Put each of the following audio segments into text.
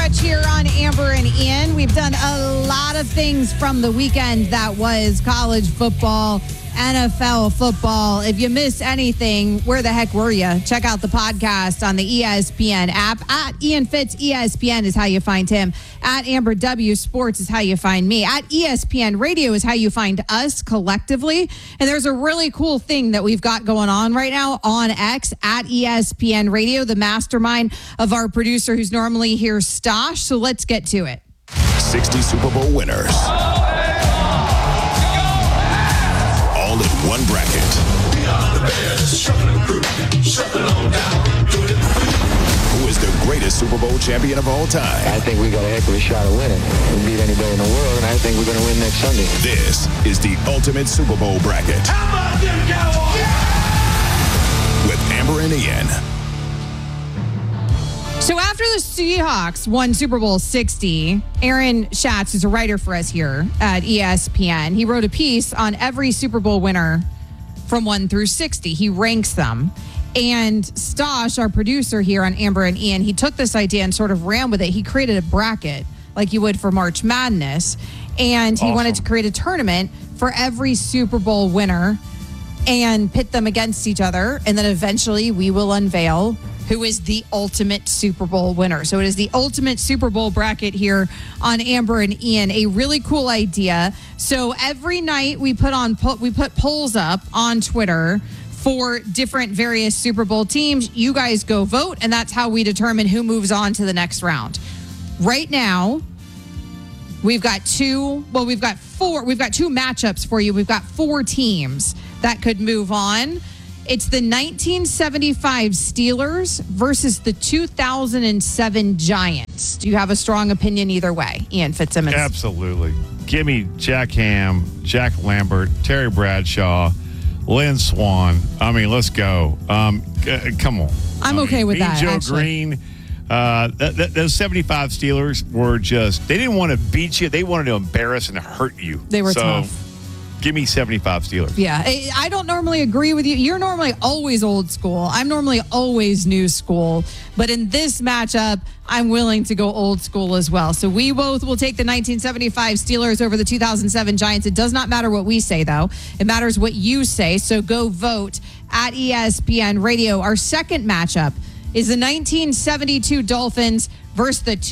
stretch here on Amber and Ian. We've done a lot of things from the weekend that was college football, NFL football. If you missed anything, where the heck were you? Check out the podcast on the ESPN app. At Ian Fitz, ESPN is how you find him. At Amber W Sports is how you find me. At ESPN Radio is how you find us collectively. And there's a really cool thing that we've got going on right now on X at ESPN Radio, the mastermind of our producer who's normally here, Stosh. So let's get to it. 60 Super Bowl winners. All in one bracket. We are the Bears, shuffling through, shuffling on down, doing it for you. Who is the greatest Super Bowl champion of all time? I think we got a heck of a shot of winning. We beat anybody in the world, and I think we're going to win next Sunday. This is the ultimate Super Bowl bracket. How about them Cowboys? Yeah! With Amber and Ian. So after the Seahawks won Super Bowl 60, Aaron Schatz is a writer for us here at ESPN. He wrote a piece on every Super Bowl winner from 1 through 60. He ranks them. And Stosh, our producer here on Amber and Ian, he took this idea and sort of ran with it. He created a bracket like you would for March Madness. And he wanted to create a tournament for every Super Bowl winner and pit them against each other. And then eventually we will unveil who is the ultimate Super Bowl winner. So it is the ultimate Super Bowl bracket here on Amber and Ian. A really cool idea. So every night we put polls up on Twitter for different various Super Bowl teams. You guys go vote, and that's how we determine who moves on to the next round. Right now, we've got two matchups for you. We've got 4 teams that could move on. It's the 1975 Steelers versus the 2007 Giants. Do you have a strong opinion either way, Ian Fitzsimmons? Absolutely. Give me Jack Ham, Jack Lambert, Terry Bradshaw, Lynn Swann. I mean, let's go. Come on. I'm okay with that, Joe actually. Green. Those 75 Steelers were just, they didn't want to beat you. They wanted to embarrass and hurt you. They were tough. Give me 75 Steelers. Yeah, I don't normally agree with you. You're normally always old school. I'm normally always new school. But in this matchup, I'm willing to go old school as well. So we both will take the 1975 Steelers over the 2007 Giants. It does not matter what we say, though. It matters what you say. So go vote at ESPN Radio. Our second matchup is the 1972 Dolphins versus the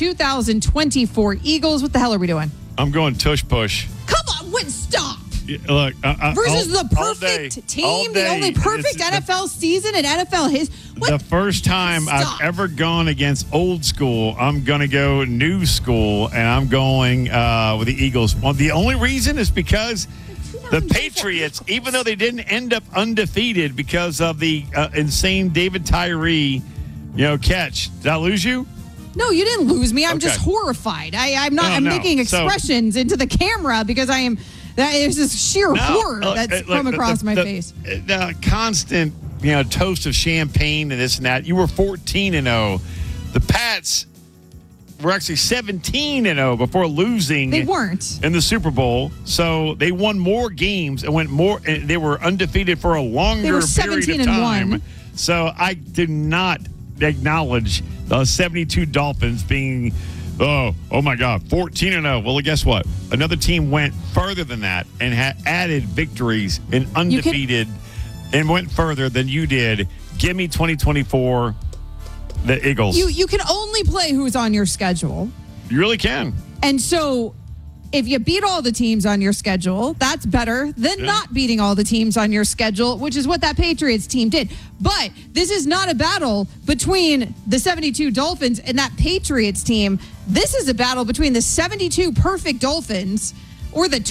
2024 Eagles. What the hell are we doing? I'm going tush push. Come on, stop. Look, versus the perfect team, the only perfect NFL season in NFL history. The first time I've ever gone against old school, I'm going to go new school, and I'm going with the Eagles. Well, the only reason is because the Patriots, even though they didn't end up undefeated because of the insane David Tyree, catch. Did I lose you? No, you didn't lose me. I'm just horrified. I'm not. I'm making expressions into the camera because I am. That is just sheer horror that's come across my face. The constant, toast of champagne and this and that. You were 14-0. The Pats were actually 17-0 before losing. They weren't in the Super Bowl, so they won more games and went more. And they were undefeated for a longer period of time. 17-1. So I do not acknowledge the 72 Dolphins being. Oh my God, 14-0. Well, guess what? Another team went further than that and had added victories and undefeated and went further than you did. Give me 2024, the Eagles. You can only play who's on your schedule. You really can. And so if you beat all the teams on your schedule, that's better than not beating all the teams on your schedule, which is what that Patriots team did. But this is not a battle between the 72 Dolphins and that Patriots team. This is a battle between the 72 perfect Dolphins or the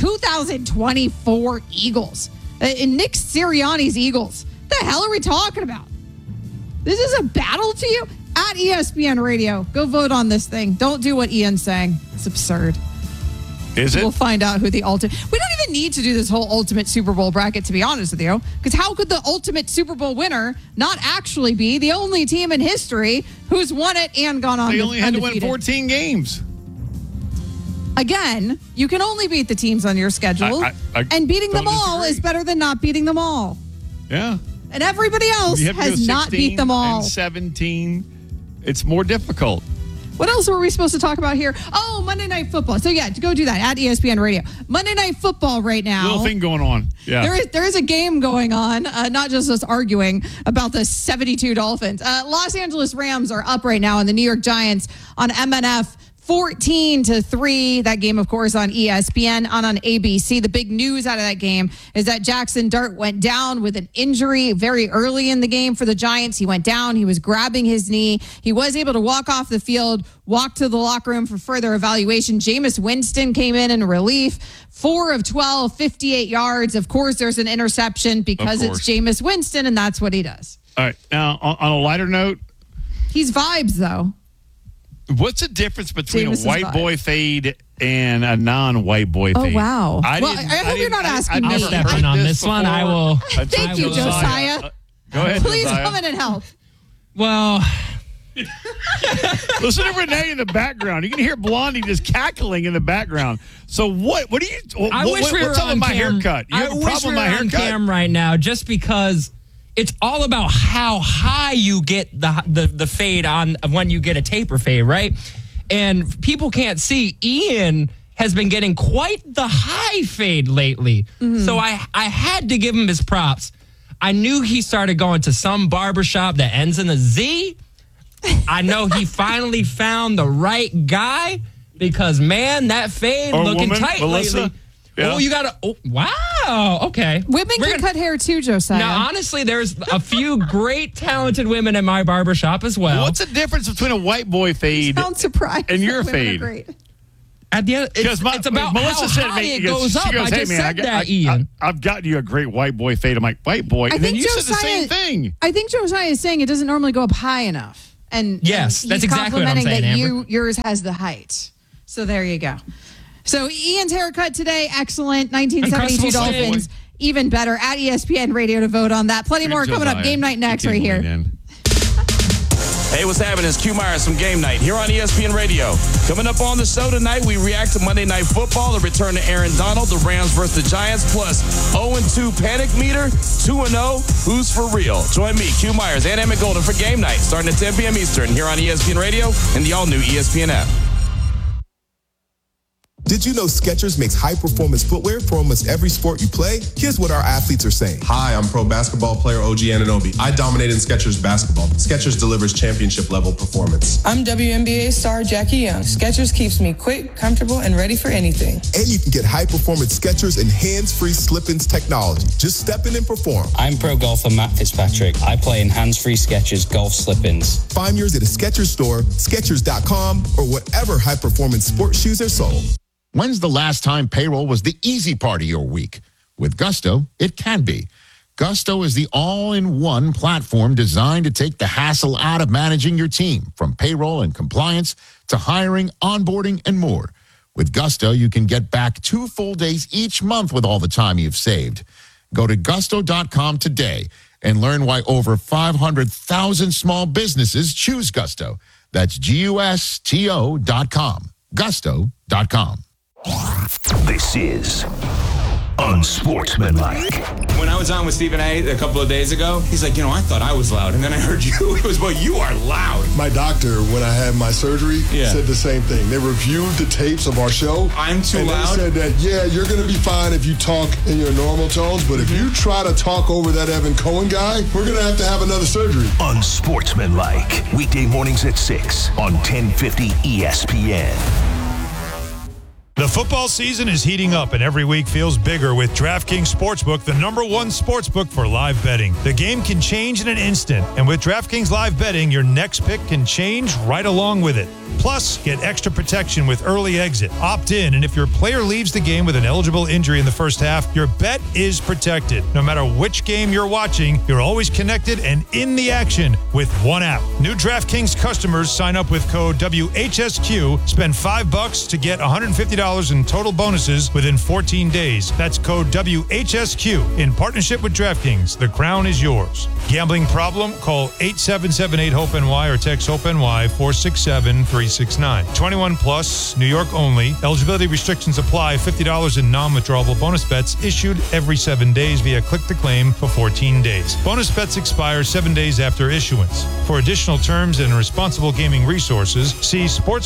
2024 Eagles. Nick Sirianni's Eagles. What the hell are we talking about? This is a battle to you? At ESPN Radio. Go vote on this thing. Don't do what Ian's saying. It's absurd. Is it? We'll find out who the ultimate. We don't even need to do this whole ultimate Super Bowl bracket, to be honest with you. Because how could the ultimate Super Bowl winner not actually be the only team in history who's won it and gone on? They only had undefeated? to win 14 games. Again, you can only beat the teams on your schedule. And beating them all is better than not beating them all. Yeah. And everybody else has not beat them all. And 17. It's more difficult. What else were we supposed to talk about here? Oh, Monday Night Football. So, yeah, go do that at ESPN Radio. Monday Night Football right now. Little thing going on. Yeah. There is a game going on, not just us arguing about the 72 Dolphins. Los Angeles Rams are up right now, and the New York Giants on MNF 14-3. That game, of course, on ESPN, on ABC. The big news out of that game is that Jackson Dart went down with an injury very early in the game for the Giants. He went down. He was grabbing his knee. He was able to walk off the field, walk to the locker room for further evaluation. Jameis Winston came in relief. 4 of 12, 58 yards. Of course, there's an interception because it's Jameis Winston, and that's what he does. All right. Now, on a lighter note. He's vibes, though. What's the difference between Jameis a white boy fade and a non-white boy fade? Oh, wow. I hope you're not asking me. I'll step in on this one. I will. Thank you, Josiah. Go ahead, Please Josiah. come in and help. Well, listen to Renee in the background. You can hear Blondie just cackling in the background. So what do you? What's up with my haircut? You have a problem with my haircut? On cam right now, just because it's all about how high you get the fade on when you get a taper fade, right? And people can't see. Ian has been getting quite the high fade lately. Mm-hmm. So I had to give him his props. I knew he started going to some barbershop that ends in a Z. I know he finally found the right guy because, man, that fade or looking woman, tight Melissa. lately. Yeah. Oh, you got to. Oh, wow. Okay. Women can cut hair too, Josiah. Now, honestly, there's a few great, talented women at my barbershop as well. What's the difference between a white boy fade and your fade? Great. At the end, it's about Melissa how said high me, it goes up. Goes, I hey, just man, said that, Ian. I've gotten you a great white boy fade. I'm like, white boy? And then you said the same thing. I think Josiah is saying it doesn't normally go up high enough. And yes, and that's exactly what I'm saying, that yours has the height. So there you go. So Ian's haircut today, excellent. 1972 Dolphins, even better. At ESPN Radio to vote on that. Plenty more coming up. Game night next right here. Hey, what's happening? It's Q Myers from Game Night here on ESPN Radio. Coming up on the show tonight, we react to Monday Night Football, the return to Aaron Donald, the Rams versus the Giants, plus 0-2 panic meter, 2-0, who's for real? Join me, Q Myers, and Emmett Golden for Game Night, starting at 10 p.m. Eastern here on ESPN Radio and the all-new ESPN app. Did you know Skechers makes high-performance footwear for almost every sport you play? Here's what our athletes are saying. Hi, I'm pro basketball player OG Anunoby. I dominate in Skechers basketball. Skechers delivers championship-level performance. I'm WNBA star Jackie Young. Skechers keeps me quick, comfortable, and ready for anything. And you can get high-performance Skechers and hands-free slip-ins technology. Just step in and perform. I'm pro golfer Matt Fitzpatrick. I play in hands-free Skechers golf slip-ins. Find yours at a Skechers store, Skechers.com, or whatever high-performance sports shoes are sold. When's the last time payroll was the easy part of your week? With Gusto, it can be. Gusto is the all-in-one platform designed to take the hassle out of managing your team, from payroll and compliance to hiring, onboarding, and more. With Gusto, you can get back 2 full days each month with all the time you've saved. Go to gusto.com today and learn why over 500,000 small businesses choose Gusto. That's GUSTO.com. Gusto.com. This is Unsportsmanlike. When I was on with Stephen A. a couple of days ago, he's like, I thought I was loud. And then I heard you. It was, well, you are loud. My doctor, when I had my surgery, said the same thing. They reviewed the tapes of our show. I'm too loud? And they said that, you're going to be fine if you talk in your normal tones, but if you try to talk over that Evan Cohen guy, we're going to have another surgery. Unsportsmanlike. Weekday mornings at 6 on 1050 ESPN. The football season is heating up, and every week feels bigger with DraftKings Sportsbook, the #1 sportsbook for live betting. The game can change in an instant, and with DraftKings Live Betting, your next pick can change right along with it. Plus, get extra protection with early exit. Opt in, and if your player leaves the game with an eligible injury in the first half, your bet is protected. No matter which game you're watching, you're always connected and in the action with one app. New DraftKings customers sign up with code WHSQ, spend $5 to get $150 $50 in total bonuses within 14 days. That's code WHSQ in partnership with DraftKings. The crown is yours. Gambling problem? Call 877-8-HOPE-NY or text HOPE-NY 467-369. 21 plus, New York only. Eligibility restrictions apply. $50 in non-withdrawable bonus bets issued every 7 days via click to claim for 14 days. Bonus bets expire 7 days after issuance. For additional terms and responsible gaming resources, see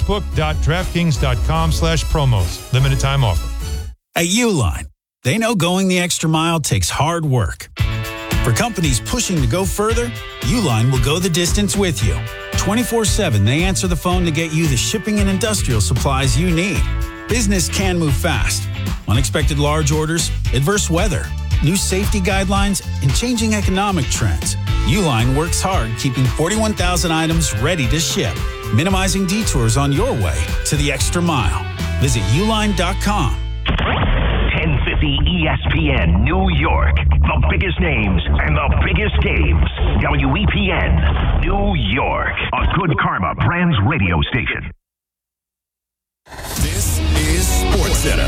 sportsbook.draftkings.com/promos. Limited time offer. At Uline, they know going the extra mile takes hard work. For companies pushing to go further, Uline will go the distance with you. 24/7, they answer the phone to get you the shipping and industrial supplies you need. Business can move fast. Unexpected large orders, adverse weather, new safety guidelines, and changing economic trends. Uline works hard keeping 41,000 items ready to ship, minimizing detours on your way to the extra mile. Visit uline.com. 1050 ESPN New York. The biggest names and the biggest games. WEPN New York. A Good Karma Brands radio station. This is SportsCenter.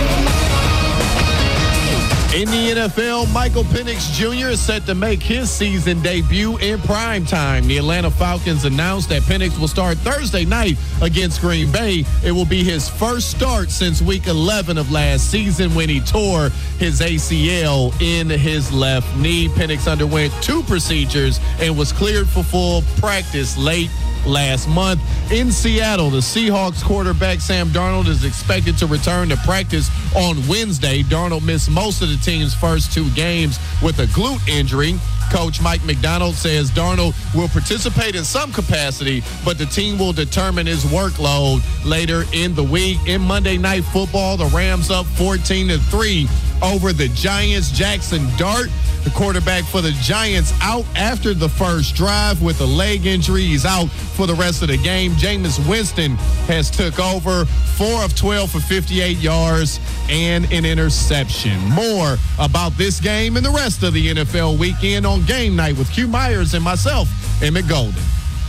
In the NFL, Michael Penix Jr. is set to make his season debut in primetime. The Atlanta Falcons announced that Penix will start Thursday night against Green Bay. It will be his first start since Week 11 of last season when he tore his ACL in his left knee. Penix underwent 2 procedures and was cleared for full practice late last month. In Seattle, the Seahawks quarterback Sam Darnold is expected to return to practice on Wednesday. Darnold missed most of the team's first 2 games with a glute injury. Coach Mike McDonald says Darnold will participate in some capacity, but the team will determine his workload later in the week. In Monday Night Football, the Rams up 14-3 over the Giants. Jackson Dart, the quarterback for the Giants, out after the first drive with a leg injury. He's out for the rest of the game. Jameis Winston has took over, 4 of 12 for 58 yards and an interception. More about this game and the rest of the NFL weekend on Game Night with Q Myers and myself, Emmett Golden.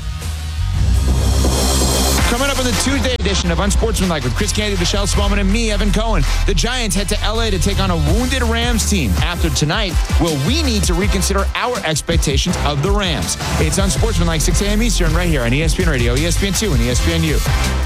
Coming up on the Tuesday edition of Unsportsmanlike with Chris Candy, Michelle Spaulding, and me, Evan Cohen. The Giants head to L.A. to take on a wounded Rams team. After tonight, will we need to reconsider our expectations of the Rams? It's Unsportsmanlike, 6 a.m. Eastern, right here on ESPN Radio, ESPN2, and ESPNU.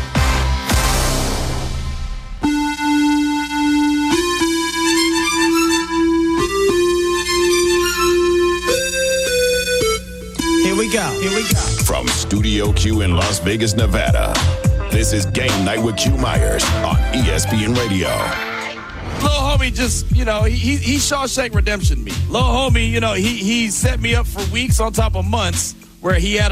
Here we go. From Studio Q in Las Vegas, Nevada, this is Game Night with Q Myers on ESPN Radio. Little homie just, he Shawshank Redemption me. Little homie, he set me up for weeks on top of months where he had